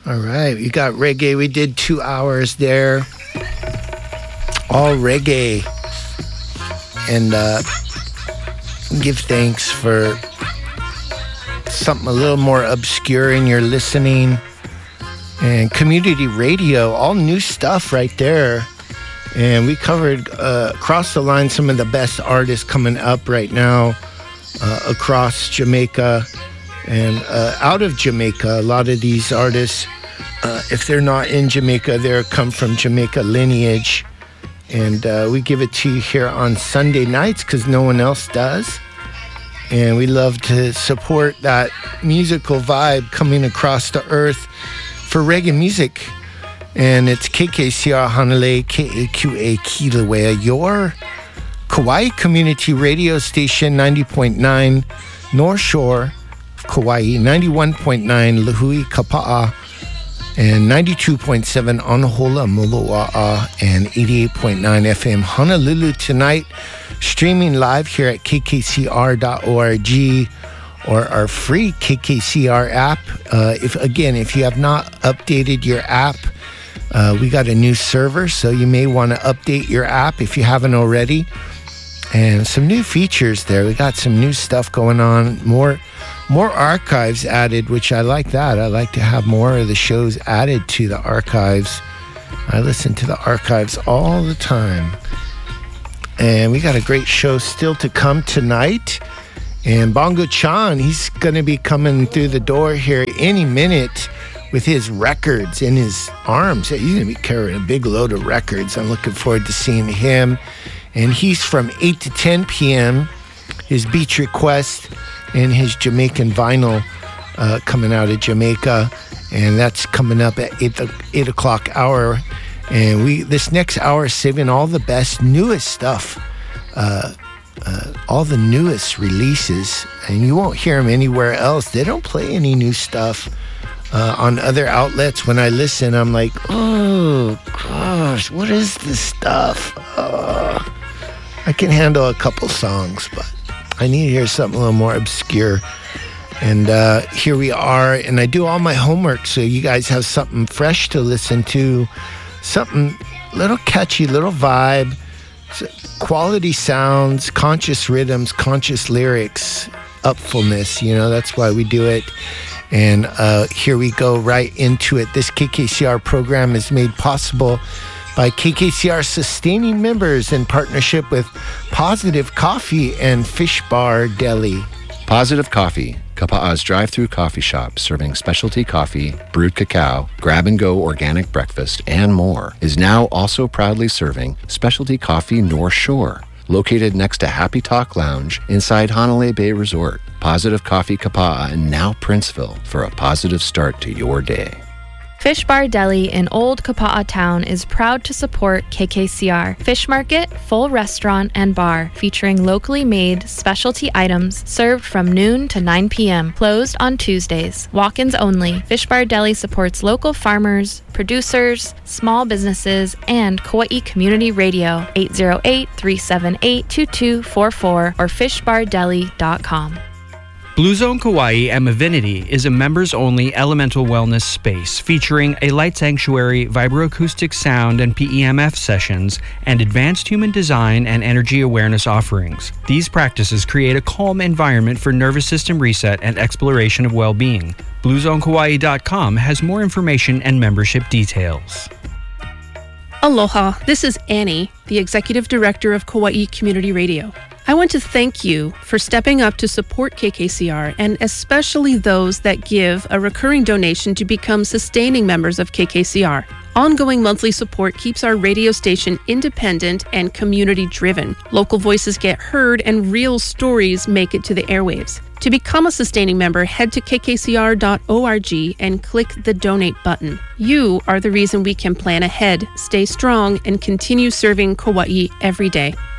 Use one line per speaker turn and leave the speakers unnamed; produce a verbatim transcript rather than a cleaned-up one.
All right, we got reggae. We did two hours there. All reggae. And uh, give thanks for something a little more obscure in your listening. And community radio, all new stuff right there. And we covered uh, across the line some of the best artists coming up right now uh, across Jamaica. And uh, out of Jamaica, a lot of these artists, uh, if they're not in Jamaica, they come from Jamaica lineage. And uh, we give it to you here on Sunday nights because no one else does. And we love to support that musical vibe coming across the earth for reggae music. And it's K K C R Hanalei, K A Q A Kilauea, your Kauai community radio station, ninety point nine North Shore, Kauai, ninety-one point nine Lihue Kapa'a, and ninety-two point seven Anahola Moloa'a, and eighty-eight point nine F M Honolulu tonight. Streaming live here at K K C R dot org or our free K K C R app. Uh, if again, if you have not updated your app, uh, we got a new server, so you may want to update your app if you haven't already. And some new features there. We got some new stuff going on. More more archives added, which I like that. I like to have more of the shows added to the archives. I listen to the archives all the time. And we got a great show still to come tonight. And Bongo Chan, he's going to be coming through the door here any minute with his records in his arms. He's going to be carrying a big load of records. I'm looking forward to seeing him. And he's from eight to ten p.m. His Beach Request and his Jamaican vinyl uh, coming out of Jamaica. And that's coming up at eight, eight o'clock hour. And we this next hour is saving all the best, newest stuff. Uh, uh, all the newest releases. And you won't hear them anywhere else. They don't play any new stuff uh, on other outlets. When I listen, I'm like, oh, gosh, what is this stuff? Uh, I can handle a couple songs, but I need to hear something a little more obscure. And uh, here we are, and I do all my homework so you guys have something fresh to listen to, something little catchy, little vibe, quality sounds, conscious rhythms, conscious lyrics, upfulness, you know, that's why we do it. And uh, here we go right into it. This K K C R program is made possible by K K C R sustaining members in partnership with Positive Coffee and Fish Bar Deli.
Positive Coffee, Kapa'a's drive-through coffee shop serving specialty coffee, brewed cacao, grab-and-go organic breakfast, and more, is now also proudly serving specialty coffee North Shore. Located next to Happy Talk Lounge inside Hanalei Bay Resort. Positive Coffee Kapa'a and now Princeville for a positive start to your day.
Fish Bar Deli in Old Kapa'a Town is proud to support K K C R. Fish market, full restaurant, and bar featuring locally made specialty items served from noon to nine p.m. Closed on Tuesdays. Walk-ins only. Fish Bar Deli supports local farmers, producers, small businesses, and Kauai Community Radio. eight oh eight, three seven eight, two two four four or fish bar deli dot com.
Blue Zone Kauai and Mavinity is a members-only elemental wellness space featuring a light sanctuary, vibroacoustic sound and P E M F sessions, and advanced human design and energy awareness offerings. These practices create a calm environment for nervous system reset and exploration of well-being. blue zone kauai dot com has more information and membership details.
Aloha, this is Annie, the Executive Director of Kauai Community Radio. I want to thank you for stepping up to support K K C R, and especially those that give a recurring donation to become sustaining members of K K C R. Ongoing monthly support keeps our radio station independent and community-driven. Local voices get heard and real stories make it to the airwaves. To become a sustaining member, head to k k c r dot org and click the donate button. You are the reason we can plan ahead, stay strong, and continue serving Kauai every day.